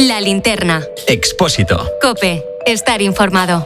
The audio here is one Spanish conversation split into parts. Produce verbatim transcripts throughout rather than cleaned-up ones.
La Linterna. Expósito. COPE. Estar informado.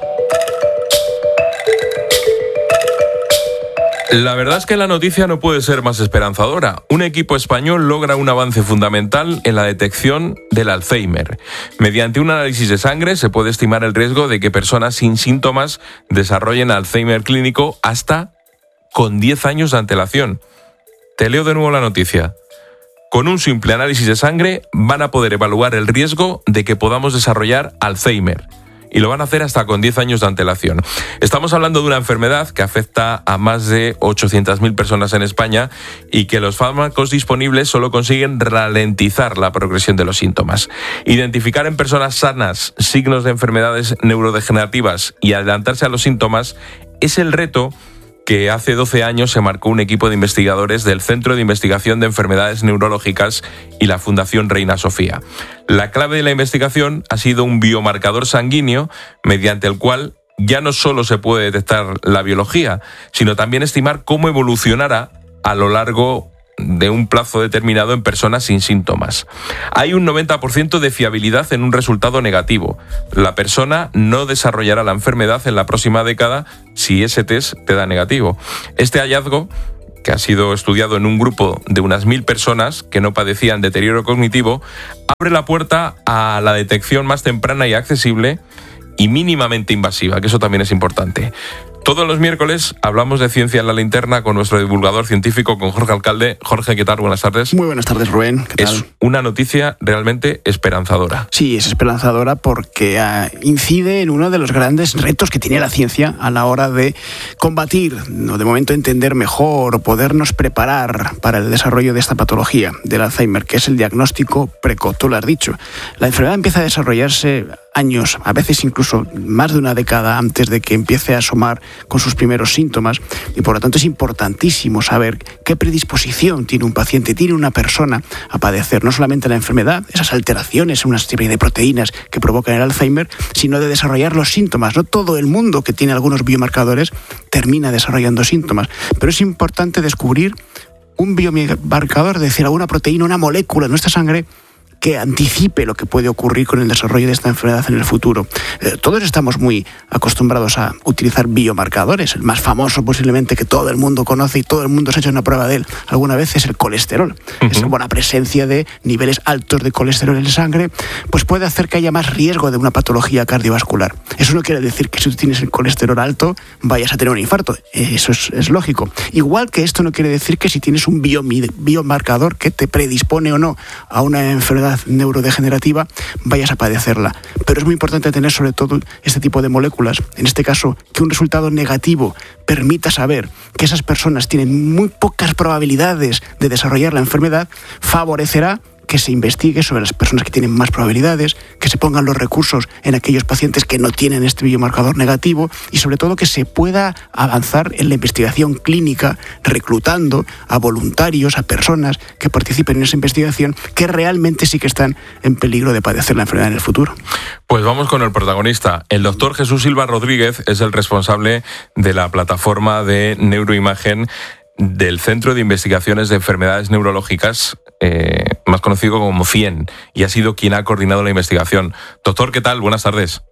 La verdad es que la noticia no puede ser más esperanzadora. Un equipo español logra un avance fundamental en la detección del Alzheimer. Mediante un análisis de sangre se puede estimar el riesgo de que personas sin síntomas desarrollen Alzheimer clínico hasta con diez años de antelación. Te leo de nuevo la noticia. Con un simple análisis de sangre van a poder evaluar el riesgo de que podamos desarrollar Alzheimer. Y lo van a hacer hasta con diez años de antelación. Estamos hablando de una enfermedad que afecta a más de ochocientas mil personas en España y que los fármacos disponibles solo consiguen ralentizar la progresión de los síntomas. Identificar en personas sanas signos de enfermedades neurodegenerativas y adelantarse a los síntomas es el reto que hace doce años se marcó un equipo de investigadores del Centro de Investigación de Enfermedades Neurológicas y la Fundación Reina Sofía. La clave de la investigación ha sido un biomarcador sanguíneo mediante el cual ya no solo se puede detectar la biología, sino también estimar cómo evolucionará a lo largo de un plazo determinado en personas sin síntomas. Hay un noventa por ciento de fiabilidad en un resultado negativo. La persona no desarrollará la enfermedad en la próxima década si ese test te da negativo. Este hallazgo, que ha sido estudiado en un grupo de unas mil personas que no padecían deterioro cognitivo, abre la puerta a la detección más temprana y accesible y mínimamente invasiva, que eso también es importante. Todos los miércoles hablamos de ciencia en La Linterna con nuestro divulgador científico, con Jorge Alcalde. Jorge, ¿qué tal? Buenas tardes. Muy buenas tardes, Rubén. ¿Qué tal? Es una noticia realmente esperanzadora. Sí, es esperanzadora porque uh, incide en uno de los grandes retos que tiene la ciencia a la hora de combatir, o de momento entender mejor, o podernos preparar para el desarrollo de esta patología del Alzheimer, que es el diagnóstico precoz. Tú lo has dicho. La enfermedad empieza a desarrollarse años, a veces incluso más de una década antes de que empiece a asomar con sus primeros síntomas, y por lo tanto es importantísimo saber qué predisposición tiene un paciente, tiene una persona a padecer no solamente la enfermedad, esas alteraciones en una serie de proteínas que provocan el Alzheimer, sino de desarrollar los síntomas. No todo el mundo que tiene algunos biomarcadores termina desarrollando síntomas, pero es importante descubrir un biomarcador, es decir, alguna proteína, una molécula en nuestra sangre que anticipe lo que puede ocurrir con el desarrollo de esta enfermedad en el futuro. Eh, todos estamos muy acostumbrados a utilizar biomarcadores. El más famoso posiblemente que todo el mundo conoce y todo el mundo se ha hecho una prueba de él alguna vez es el colesterol. Uh-huh. Esa buena presencia de niveles altos de colesterol en la sangre pues puede hacer que haya más riesgo de una patología cardiovascular. Eso no quiere decir que si tú tienes el colesterol alto vayas a tener un infarto. Eso es, es lógico. Igual que esto no quiere decir que si tienes un bio, biomarcador que te predispone o no a una enfermedad neurodegenerativa vayas a padecerla. Pero es muy importante tener sobre todo este tipo de moléculas, en este caso que un resultado negativo permita saber que esas personas tienen muy pocas probabilidades de desarrollar la enfermedad, favorecerá que se investigue sobre las personas que tienen más probabilidades, que se pongan los recursos en aquellos pacientes que no tienen este biomarcador negativo y sobre todo que se pueda avanzar en la investigación clínica reclutando a voluntarios, a personas que participen en esa investigación que realmente sí que están en peligro de padecer la enfermedad en el futuro. Pues vamos con el protagonista. El doctor Jesús Silva Rodríguez es el responsable de la plataforma de neuroimagen del Centro de Investigaciones de Enfermedades Neurológicas, eh, más conocido como CIEN, y ha sido quien ha coordinado la investigación. Doctor, ¿qué tal? Buenas tardes.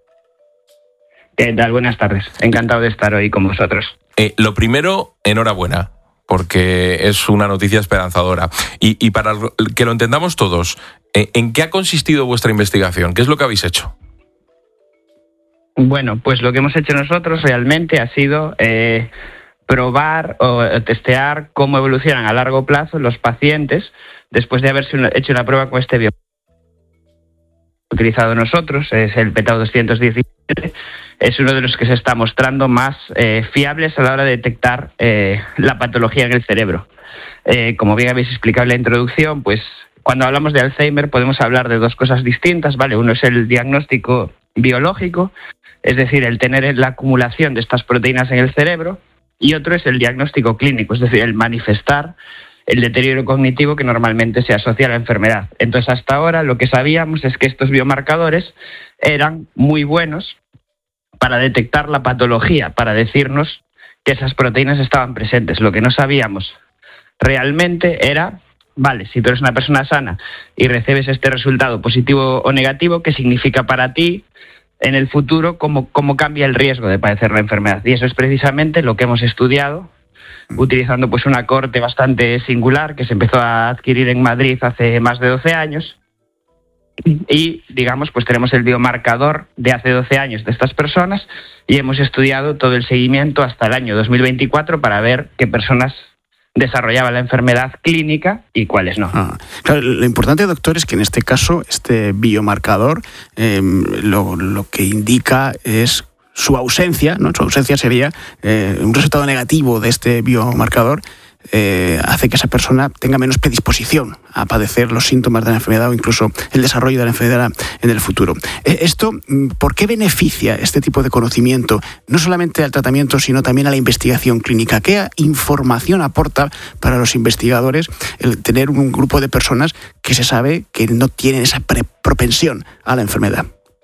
¿Qué tal? Buenas tardes. Encantado de estar hoy con vosotros. Eh, lo primero, enhorabuena, porque es una noticia esperanzadora. Y, y para que lo entendamos todos, eh, ¿en qué ha consistido vuestra investigación? ¿Qué es lo que habéis hecho? Bueno, pues lo que hemos hecho nosotros realmente ha sido Eh, probar o testear cómo evolucionan a largo plazo los pacientes después de haberse hecho una prueba con este bio utilizado nosotros, es el P T A U doscientos diecisiete, es uno de los que se está mostrando más eh, fiables a la hora de detectar eh, la patología en el cerebro. Eh, como bien habéis explicado en la introducción, pues cuando hablamos de Alzheimer podemos hablar de dos cosas distintas, ¿vale? Uno es el diagnóstico biológico, es decir, el tener la acumulación de estas proteínas en el cerebro, y otro es el diagnóstico clínico, es decir, el manifestar el deterioro cognitivo que normalmente se asocia a la enfermedad. Entonces, hasta ahora lo que sabíamos es que estos biomarcadores eran muy buenos para detectar la patología, para decirnos que esas proteínas estaban presentes. Lo que no sabíamos realmente era vale, si tú eres una persona sana y recibes este resultado positivo o negativo, ¿qué significa para ti en el futuro? ¿Cómo, cómo cambia el riesgo de padecer la enfermedad? Y eso es precisamente lo que hemos estudiado, utilizando pues una cohorte bastante singular que se empezó a adquirir en Madrid hace más de doce años. Y, digamos, pues tenemos el biomarcador de hace doce años de estas personas y hemos estudiado todo el seguimiento hasta el año dos mil veinticuatro para ver qué personas desarrollaban la enfermedad clínica y cuáles no. Ah, claro, lo importante, doctor, es que en este caso este biomarcador eh, lo, lo que indica es su ausencia, ¿no? Su ausencia sería eh, un resultado negativo de este biomarcador. Eh, hace que esa persona tenga menos predisposición a padecer los síntomas de la enfermedad o incluso el desarrollo de la enfermedad en el futuro. Eh, esto, ¿por qué beneficia este tipo de conocimiento no solamente al tratamiento, sino también a la investigación clínica? ¿Qué información aporta para los investigadores el tener un grupo de personas que se sabe que no tienen esa pre- propensión a la enfermedad?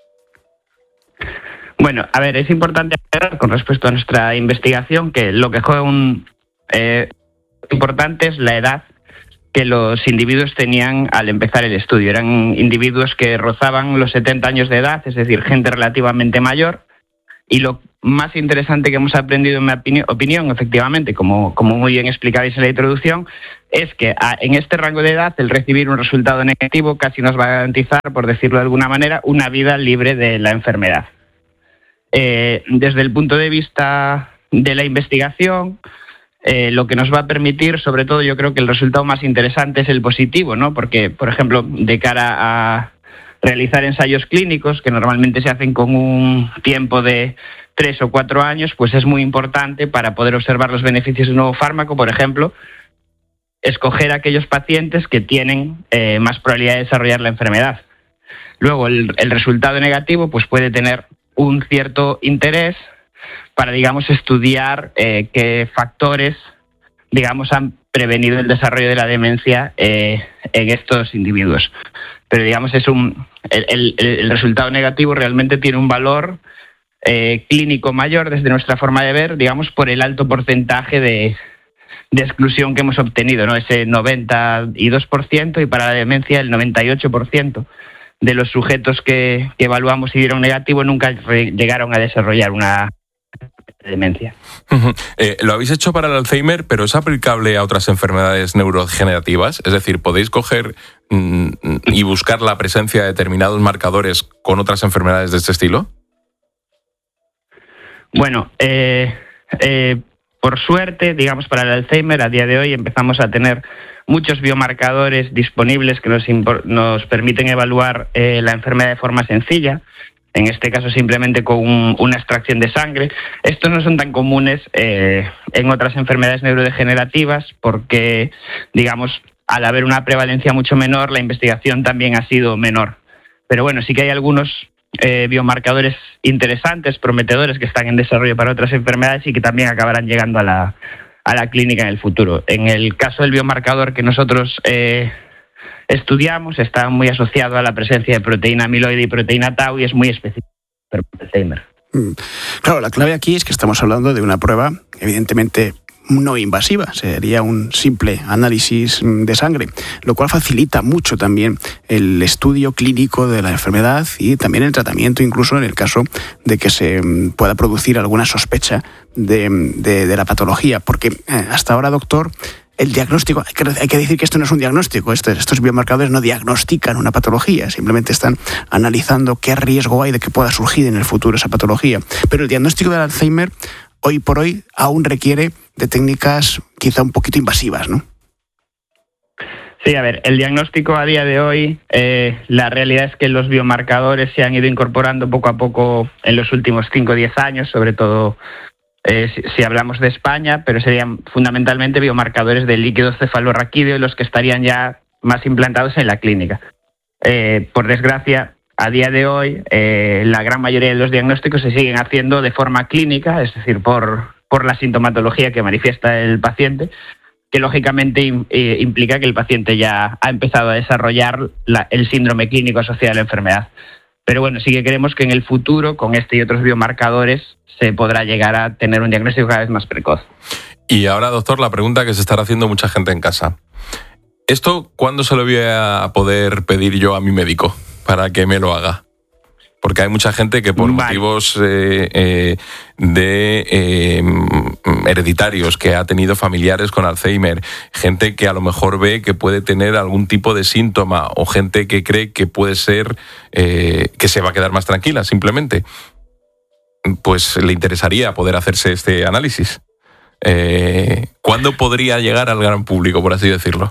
Bueno, a ver, es importante aclarar con respecto a nuestra investigación que lo que juega un... Eh, importante es la edad que los individuos tenían al empezar el estudio. Eran individuos que rozaban los setenta años de edad, es decir, gente relativamente mayor. Y lo más interesante que hemos aprendido, en mi opinión, opinión efectivamente, como, como muy bien explicabais en la introducción, es que a, en este rango de edad el recibir un resultado negativo casi nos va a garantizar, por decirlo de alguna manera, una vida libre de la enfermedad. Eh, desde el punto de vista de la investigación, Eh, lo que nos va a permitir, sobre todo, yo creo que el resultado más interesante es el positivo, ¿no? Porque, por ejemplo, de cara a realizar ensayos clínicos, que normalmente se hacen con un tiempo de tres o cuatro años, pues es muy importante para poder observar los beneficios de un nuevo fármaco, por ejemplo, escoger a aquellos pacientes que tienen eh, más probabilidad de desarrollar la enfermedad. Luego, el, el resultado negativo pues puede tener un cierto interés para, digamos, estudiar eh, qué factores, digamos, han prevenido el desarrollo de la demencia eh, en estos individuos. Pero, digamos, es un el, el, el resultado negativo realmente tiene un valor eh, clínico mayor desde nuestra forma de ver, digamos, por el alto porcentaje de, de exclusión que hemos obtenido, ¿no? Ese noventa y dos por ciento y para la demencia el noventa y ocho por ciento de los sujetos que, que evaluamos y dieron negativo nunca re- llegaron a desarrollar una demencia. Uh-huh. Eh, lo habéis hecho para el Alzheimer, pero ¿es aplicable a otras enfermedades neurodegenerativas? Es decir, ¿podéis coger mm, y buscar la presencia de determinados marcadores con otras enfermedades de este estilo? Bueno, eh, eh, por suerte, digamos, para el Alzheimer, a día de hoy empezamos a tener muchos biomarcadores disponibles que nos, impor- nos permiten evaluar eh, la enfermedad de forma sencilla. En este caso simplemente con un, una extracción de sangre. Estos no son tan comunes eh, en otras enfermedades neurodegenerativas porque, digamos, al haber una prevalencia mucho menor, la investigación también ha sido menor. Pero bueno, sí que hay algunos eh, biomarcadores interesantes, prometedores, que están en desarrollo para otras enfermedades y que también acabarán llegando a la, a la clínica en el futuro. En el caso del biomarcador que nosotros Eh, estudiamos, está muy asociado a la presencia de proteína amiloide y proteína tau y es muy específico para el Alzheimer. Claro, la clave aquí es que estamos hablando de una prueba evidentemente no invasiva, sería un simple análisis de sangre, lo cual facilita mucho también el estudio clínico de la enfermedad y también el tratamiento, incluso en el caso de que se pueda producir alguna sospecha de, de, de la patología, porque hasta ahora, doctor, el diagnóstico, hay que, hay que decir que esto no es un diagnóstico, estos, estos biomarcadores no diagnostican una patología, simplemente están analizando qué riesgo hay de que pueda surgir en el futuro esa patología. Pero el diagnóstico del Alzheimer, hoy por hoy, aún requiere de técnicas quizá un poquito invasivas, ¿no? Sí, a ver, el diagnóstico a día de hoy, eh, la realidad es que los biomarcadores se han ido incorporando poco a poco en los últimos cinco o diez años, sobre todo Eh, si, si hablamos de España, pero serían fundamentalmente biomarcadores del líquido cefalorraquídeo los que estarían ya más implantados en la clínica. Eh, por desgracia, a día de hoy, eh, la gran mayoría de los diagnósticos se siguen haciendo de forma clínica, es decir, por, por la sintomatología que manifiesta el paciente, que lógicamente eh, implica que el paciente ya ha empezado a desarrollar la, el síndrome clínico asociado a la enfermedad. Pero bueno, sí que creemos que en el futuro, con este y otros biomarcadores, se podrá llegar a tener un diagnóstico cada vez más precoz. Y ahora, doctor, la pregunta que se estará haciendo mucha gente en casa. ¿Esto cuándo se lo voy a poder pedir yo a mi médico para que me lo haga? Porque hay mucha gente que por vale. motivos eh, eh, de eh, hereditarios, que ha tenido familiares con Alzheimer, gente que a lo mejor ve que puede tener algún tipo de síntoma, o gente que cree que puede ser eh, que se va a quedar más tranquila simplemente, pues le interesaría poder hacerse este análisis. Eh, ¿Cuándo podría llegar al gran público, por así decirlo?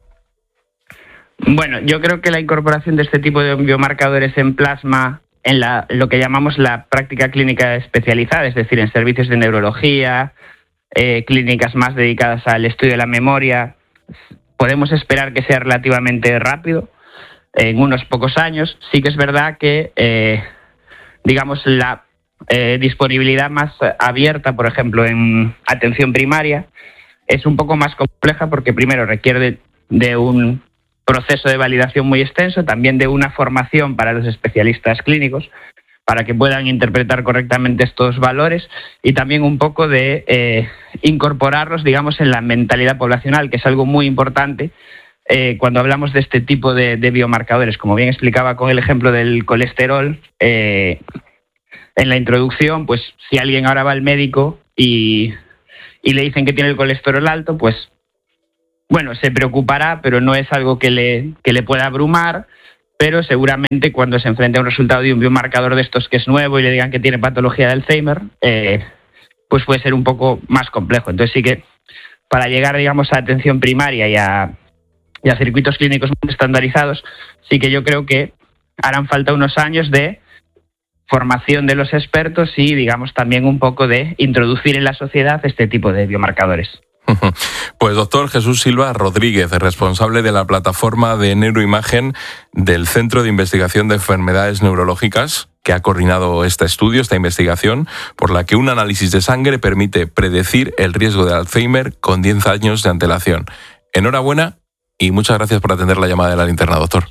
Bueno, yo creo que la incorporación de este tipo de biomarcadores en plasma en la, lo que llamamos la práctica clínica especializada, es decir, en servicios de neurología, eh, clínicas más dedicadas al estudio de la memoria, podemos esperar que sea relativamente rápido, en unos pocos años. Sí que es verdad que, eh, digamos, la eh, disponibilidad más abierta, por ejemplo, en atención primaria, es un poco más compleja porque primero requiere de, de un proceso de validación muy extenso, también de una formación para los especialistas clínicos, para que puedan interpretar correctamente estos valores, y también un poco de eh, incorporarlos, digamos, en la mentalidad poblacional, que es algo muy importante eh, cuando hablamos de este tipo de, de biomarcadores. Como bien explicaba con el ejemplo del colesterol, eh, en la introducción, pues si alguien ahora va al médico y, y le dicen que tiene el colesterol alto, pues bueno, se preocupará, pero no es algo que le, que le pueda abrumar, pero seguramente cuando se enfrente a un resultado de un biomarcador de estos que es nuevo y le digan que tiene patología de Alzheimer, eh, pues puede ser un poco más complejo. Entonces sí que para llegar, digamos, a atención primaria y a, y a circuitos clínicos muy estandarizados, sí que yo creo que harán falta unos años de formación de los expertos y, digamos, también un poco de introducir en la sociedad este tipo de biomarcadores. Pues doctor Jesús Silva Rodríguez, responsable de la plataforma de neuroimagen del Centro de Investigación de Enfermedades Neurológicas, que ha coordinado este estudio, esta investigación, por la que un análisis de sangre permite predecir el riesgo de Alzheimer con diez años de antelación. Enhorabuena y muchas gracias por atender la llamada de la linterna, doctor.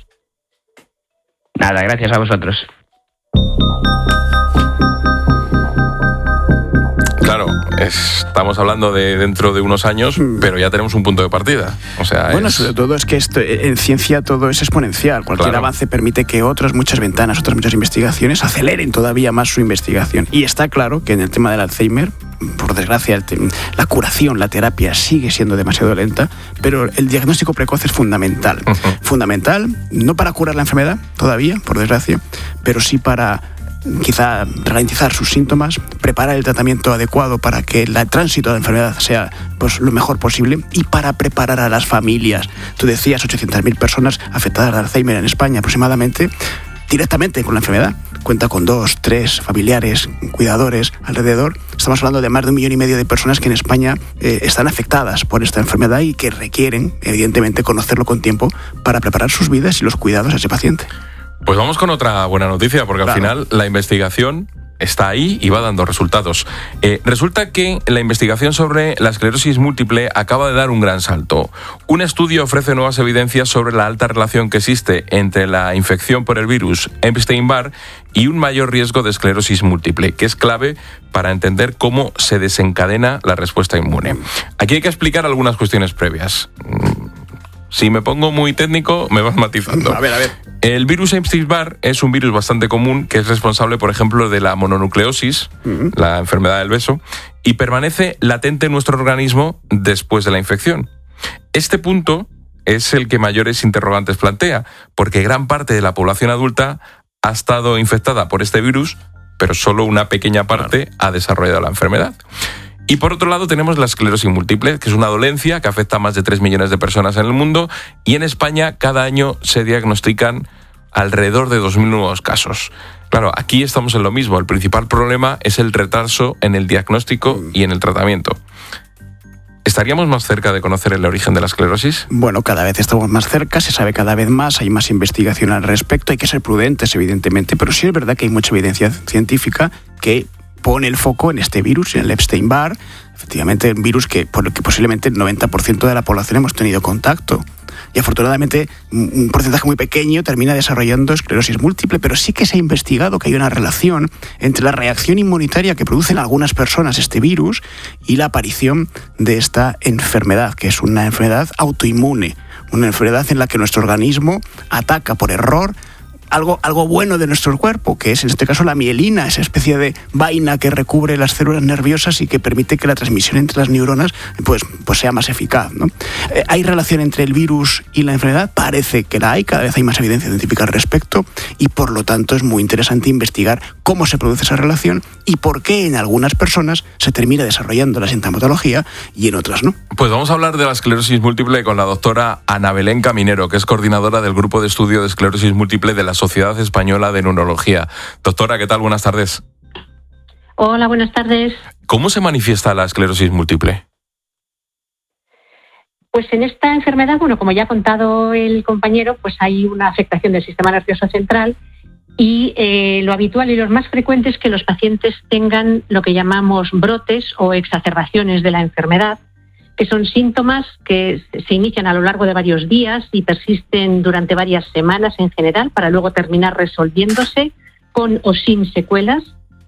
Nada, gracias a vosotros. Claro, estamos hablando de dentro de unos años, pero ya tenemos un punto de partida. O sea, bueno, es... sobre todo es que esto, en ciencia todo es exponencial. Cualquier claro. avance permite que otras muchas ventanas, otras muchas investigaciones aceleren todavía más su investigación. Y está claro que en el tema del Alzheimer, por desgracia, el te- la curación, la terapia sigue siendo demasiado lenta, pero el diagnóstico precoz es fundamental. Uh-huh. Fundamental, no para curar la enfermedad todavía, por desgracia, pero sí para quizá ralentizar sus síntomas, preparar el tratamiento adecuado para que el tránsito de la enfermedad sea pues lo mejor posible, y para preparar a las familias. Tú decías ochocientas mil personas afectadas de Alzheimer en España aproximadamente, directamente con la enfermedad. Cuenta con dos, tres familiares, cuidadores alrededor. Estamos hablando de más de un millón y medio de personas que en España eh, están afectadas por esta enfermedad y que requieren, evidentemente, conocerlo con tiempo para preparar sus vidas y los cuidados a ese paciente. Pues vamos con otra buena noticia, porque claro. al final la investigación está ahí y va dando resultados. Eh, resulta que la investigación sobre la esclerosis múltiple acaba de dar un gran salto. Un estudio ofrece nuevas evidencias sobre la alta relación que existe entre la infección por el virus Epstein-Barr y un mayor riesgo de esclerosis múltiple, que es clave para entender cómo se desencadena la respuesta inmune. Aquí hay que explicar algunas cuestiones previas. Si me pongo muy técnico, me vas matizando. A ver, a ver. El virus Epstein-Barr es un virus bastante común que es responsable, por ejemplo, de la mononucleosis, uh-huh. la enfermedad del beso, y permanece latente en nuestro organismo después de la infección. Este punto es el que mayores interrogantes plantea, porque gran parte de la población adulta ha estado infectada por este virus, pero solo una pequeña parte ha desarrollado la enfermedad. Y por otro lado tenemos la esclerosis múltiple, que es una dolencia que afecta a más de tres millones de personas en el mundo, y en España cada año se diagnostican alrededor de dos mil nuevos casos. Claro, aquí estamos en lo mismo. El principal problema es el retraso en el diagnóstico y en el tratamiento. ¿Estaríamos más cerca de conocer el origen de la esclerosis? Bueno, cada vez estamos más cerca, se sabe cada vez más, hay más investigación al respecto, hay que ser prudentes, evidentemente, pero sí es verdad que hay mucha evidencia científica que pone el foco en este virus, en el Epstein-Barr, efectivamente un virus que, por el que posiblemente el noventa por ciento de la población hemos tenido contacto. Y afortunadamente un porcentaje muy pequeño termina desarrollando esclerosis múltiple, pero sí que se ha investigado que hay una relación entre la reacción inmunitaria que producen algunas personas este virus y la aparición de esta enfermedad, que es una enfermedad autoinmune, una enfermedad en la que nuestro organismo ataca por error Algo, algo bueno de nuestro cuerpo, que es en este caso la mielina, esa especie de vaina que recubre las células nerviosas y que permite que la transmisión entre las neuronas pues, pues sea más eficaz, ¿no? Eh, ¿Hay relación entre el virus y la enfermedad? Parece que la hay, cada vez hay más evidencia científica al respecto y por lo tanto es muy interesante investigar cómo se produce esa relación y por qué en algunas personas se termina desarrollando la sintomatología y en otras no. Pues vamos a hablar de la esclerosis múltiple con la doctora Ana Belén Caminero, que es coordinadora del Grupo de Estudio de Esclerosis Múltiple de la Sociedad Española de Neurología. Doctora, ¿qué tal? Buenas tardes. Hola, buenas tardes. ¿Cómo se manifiesta la esclerosis múltiple? Pues en esta enfermedad, bueno, como ya ha contado el compañero, pues hay una afectación del sistema nervioso central y eh, lo habitual y lo más frecuente es que los pacientes tengan lo que llamamos brotes o exacerbaciones de la enfermedad, que son síntomas que se inician a lo largo de varios días y persisten durante varias semanas en general para luego terminar resolviéndose con o sin secuelas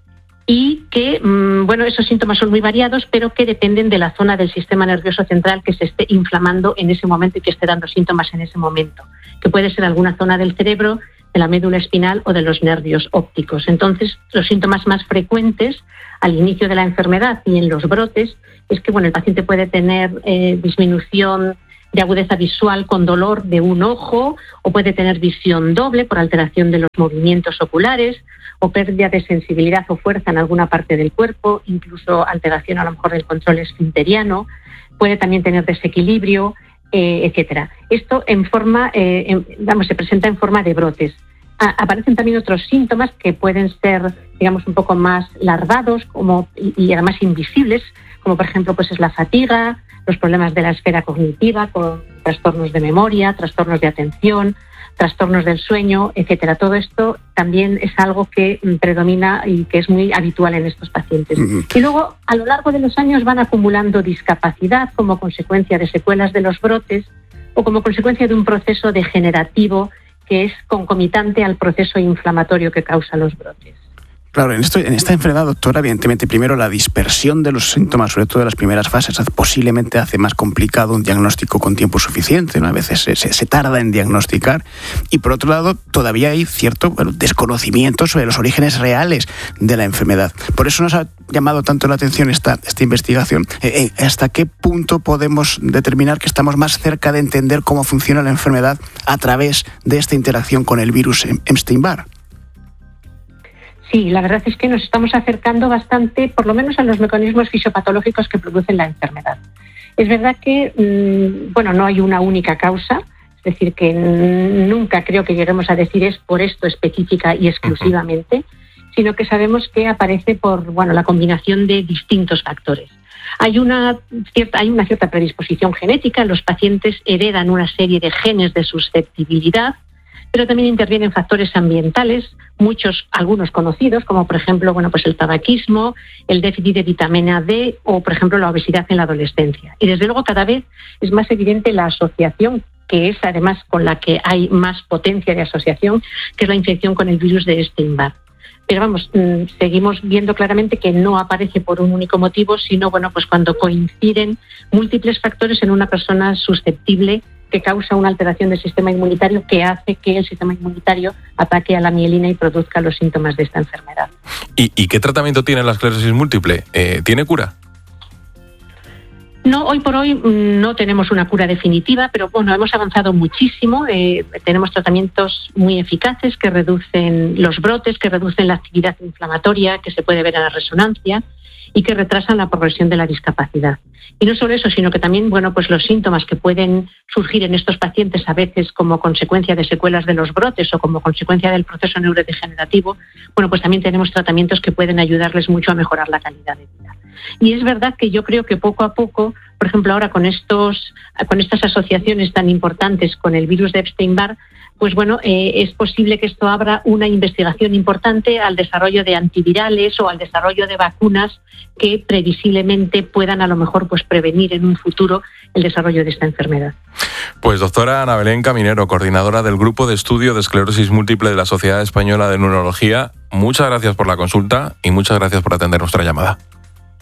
y que, bueno, esos síntomas son muy variados, pero que dependen de la zona del sistema nervioso central que se esté inflamando en ese momento y que esté dando síntomas en ese momento, que puede ser alguna zona del cerebro, de la médula espinal o de los nervios ópticos. Entonces, los síntomas más frecuentes al inicio de la enfermedad y en los brotes es que, bueno, el paciente puede tener eh, disminución de agudeza visual con dolor de un ojo o puede tener visión doble por alteración de los movimientos oculares o pérdida de sensibilidad o fuerza en alguna parte del cuerpo, incluso alteración a lo mejor del control esfinteriano, puede también tener desequilibrio, eh, etcétera. Esto en forma, eh, en, vamos, se presenta en forma de brotes. A, aparecen también otros síntomas que pueden ser, digamos, un poco más larvados como, y, y además invisibles, como por ejemplo pues es la fatiga, los problemas de la esfera cognitiva con trastornos de memoria, trastornos de atención, trastornos del sueño, etcétera. Todo esto también es algo que predomina y que es muy habitual en estos pacientes. Uh-huh. Y luego, a lo largo de los años van acumulando discapacidad como consecuencia de secuelas de los brotes o como consecuencia de un proceso degenerativo que es concomitante al proceso inflamatorio que causa los brotes. Claro, en, esto, en esta enfermedad, doctora, evidentemente, primero la dispersión de los síntomas, sobre todo de las primeras fases, posiblemente hace más complicado un diagnóstico con tiempo suficiente, ¿no? A veces se, se, se tarda en diagnosticar. Y por otro lado, todavía hay cierto bueno, desconocimiento sobre los orígenes reales de la enfermedad. Por eso nos ha llamado tanto la atención esta, esta investigación. Eh, eh, ¿Hasta qué punto podemos determinar que estamos más cerca de entender cómo funciona la enfermedad a través de esta interacción con el virus Epstein-Barr? Sí, la verdad es que nos estamos acercando bastante, por lo menos a los mecanismos fisiopatológicos que producen la enfermedad. Es verdad que, mmm, bueno, no hay una única causa, es decir, que nunca creo que lleguemos a decir es por esto específica y exclusivamente, sino que sabemos que aparece por, bueno, la combinación de distintos factores. Hay una cierta, hay una cierta predisposición genética, los pacientes heredan una serie de genes de susceptibilidad, pero también intervienen factores ambientales, muchos, algunos conocidos, como por ejemplo, bueno, pues el tabaquismo, el déficit de vitamina D o, por ejemplo, la obesidad en la adolescencia. Y desde luego cada vez es más evidente la asociación, que es además con la que hay más potencia de asociación, que es la infección con el virus de Epstein-Barr. Pero vamos, seguimos viendo claramente que no aparece por un único motivo, sino bueno, pues cuando coinciden múltiples factores en una persona susceptible que causa una alteración del sistema inmunitario que hace que el sistema inmunitario ataque a la mielina y produzca los síntomas de esta enfermedad. ¿Y, y qué tratamiento tiene la esclerosis múltiple? Eh, ¿Tiene cura? No, hoy por hoy no tenemos una cura definitiva, pero bueno, hemos avanzado muchísimo. Eh, tenemos tratamientos muy eficaces que reducen los brotes, que reducen la actividad inflamatoria que se puede ver en la resonancia y que retrasan la progresión de la discapacidad. Y no solo eso, sino que también, bueno, pues los síntomas que pueden surgir en estos pacientes a veces como consecuencia de secuelas de los brotes o como consecuencia del proceso neurodegenerativo, bueno, pues también tenemos tratamientos que pueden ayudarles mucho a mejorar la calidad de vida. Y es verdad que yo creo que poco a poco, por ejemplo, ahora con estos, con estas asociaciones tan importantes con el virus de Epstein-Barr, pues bueno, eh, es posible que esto abra una investigación importante al desarrollo de antivirales o al desarrollo de vacunas que previsiblemente puedan a lo mejor pues prevenir en un futuro el desarrollo de esta enfermedad. Pues doctora Ana Belén Caminero, coordinadora del Grupo de Estudio de Esclerosis Múltiple de la Sociedad Española de Neurología, muchas gracias por la consulta y muchas gracias por atender nuestra llamada.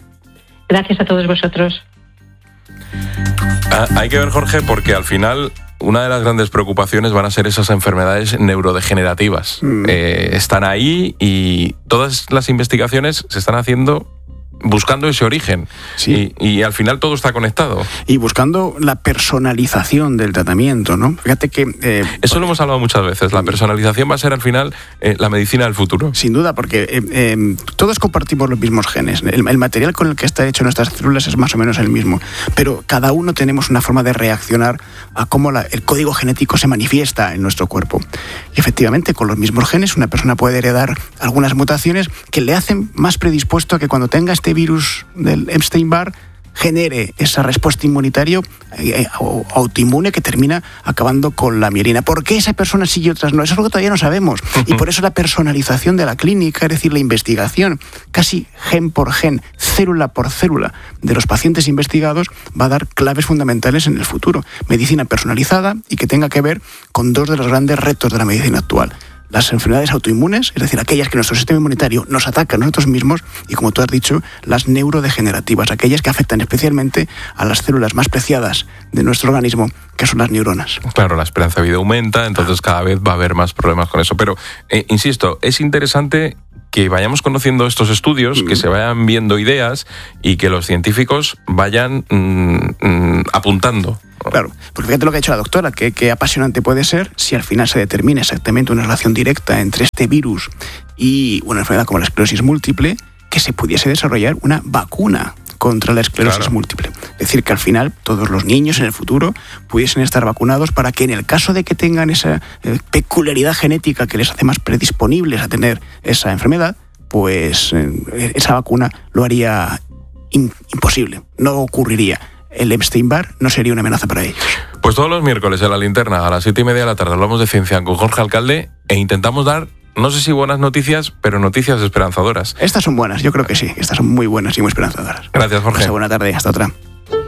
Gracias a todos vosotros. Ah, hay que ver, Jorge, porque al final una de las grandes preocupaciones van a ser esas enfermedades neurodegenerativas. Mm. Eh, están ahí y todas las investigaciones se están haciendo buscando ese origen. Sí. Y, y al final todo está conectado. Y buscando la personalización del tratamiento, ¿no? Fíjate que... Eh, Eso lo hemos hablado muchas veces. La personalización va a ser al final eh, la medicina del futuro. Sin duda, porque eh, eh, todos compartimos los mismos genes. El, el material con el que está hecho nuestras células es más o menos el mismo. Pero cada uno tenemos una forma de reaccionar a cómo la, el código genético se manifiesta en nuestro cuerpo. Y efectivamente, con los mismos genes, una persona puede heredar algunas mutaciones que le hacen más predispuesto a que cuando tenga este virus del Epstein-Barr genere esa respuesta inmunitaria eh, o autoinmune que termina acabando con la mielina. ¿Por qué esa persona sí y otras no? Eso es algo que todavía no sabemos. Y por eso la personalización de la clínica, es decir, la investigación casi gen por gen, célula por célula de los pacientes investigados, va a dar claves fundamentales en el futuro. Medicina personalizada y que tenga que ver con dos de los grandes retos de la medicina actual. Las enfermedades autoinmunes, es decir, aquellas que nuestro sistema inmunitario nos ataca a nosotros mismos, y como tú has dicho, las neurodegenerativas, aquellas que afectan especialmente a las células más preciadas de nuestro organismo, que son las neuronas. Claro, la esperanza de vida aumenta, entonces cada vez va a haber más problemas con eso. Pero, eh, insisto, es interesante que vayamos conociendo estos estudios, mm. que se vayan viendo ideas y que los científicos vayan mm, mm, apuntando. Claro, porque fíjate lo que ha dicho la doctora, que, que apasionante puede ser si al final se determina exactamente una relación directa entre este virus y una enfermedad como la esclerosis múltiple, que se pudiese desarrollar una vacuna contra la esclerosis claro. múltiple. Es decir, que al final todos los niños en el futuro pudiesen estar vacunados para que en el caso de que tengan esa eh, peculiaridad genética que les hace más predisponibles a tener esa enfermedad, pues eh, esa vacuna lo haría in- imposible, no ocurriría. El Epstein-Barr no sería una amenaza para ellos. Pues todos los miércoles en la linterna a las siete y media de la tarde hablamos de ciencia con Jorge Alcalde e intentamos dar, no sé si buenas noticias, pero noticias esperanzadoras. Estas son buenas, yo creo que sí. Estas son muy buenas y muy esperanzadoras. Gracias, Jorge. Pues buena tarde, hasta otra.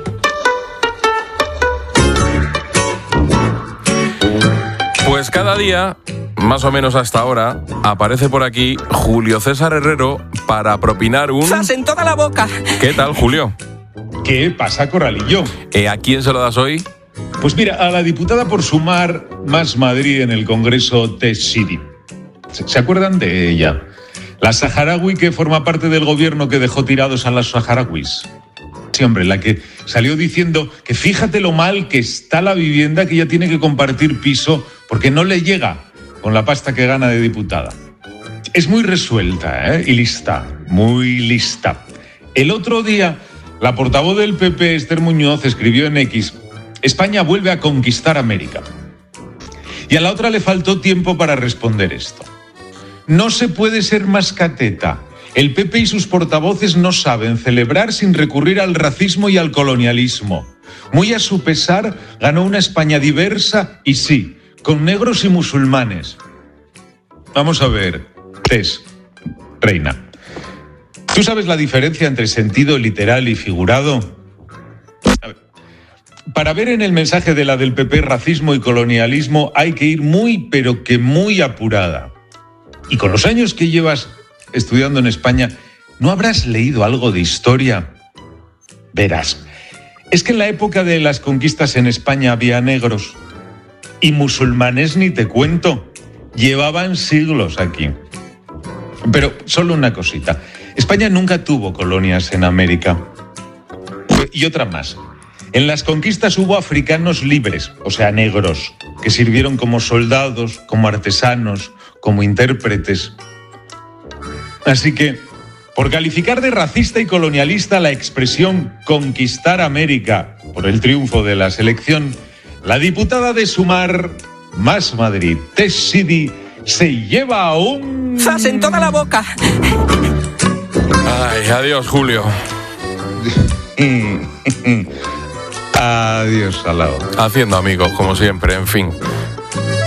Pues cada día, más o menos hasta ahora, aparece por aquí Julio César Herrero para propinar un... ¡Zas en toda la boca! ¿Qué tal, Julio? ¿Qué pasa, Corralillo? Eh, ¿A quién se lo das hoy? Pues mira, a la diputada por Sumar Más Madrid en el Congreso Tess Sidi. ¿Se acuerdan de ella? La saharaui que forma parte del gobierno que dejó tirados a las saharauis. Sí, hombre, la que salió diciendo que fíjate lo mal que está la vivienda, que ella tiene que compartir piso porque no le llega con la pasta que gana de diputada. Es muy resuelta, ¿eh? Y lista, muy lista. El otro día, la portavoz del P P, Esther Muñoz, escribió en X: España vuelve a conquistar América. Y a la otra le faltó tiempo para responder esto. No se puede ser más cateta. El P P y sus portavoces no saben celebrar sin recurrir al racismo y al colonialismo. Muy a su pesar, ganó una España diversa y sí, con negros y musulmanes. Vamos a ver, Tess, reina. ¿Tú sabes la diferencia entre sentido literal y figurado? A ver, para ver en el mensaje de la del P P racismo y colonialismo hay que ir muy, pero que muy apurada. Y con los años que llevas estudiando en España, ¿no habrás leído algo de historia? Verás, es que en la época de las conquistas en España había negros y musulmanes ni te cuento. Llevaban siglos aquí. Pero solo una cosita. España nunca tuvo colonias en América. Y otra más. En las conquistas hubo africanos libres, o sea, negros, que sirvieron como soldados, como artesanos, como intérpretes. Así que, por calificar de racista y colonialista la expresión conquistar América por el triunfo de la selección, la diputada de Sumar Más Madrid, Tess Sidi, se lleva a un... ¡Zas en toda la boca! Ay, adiós, Julio. Adiós, Salado. Haciendo amigos, como siempre, en fin.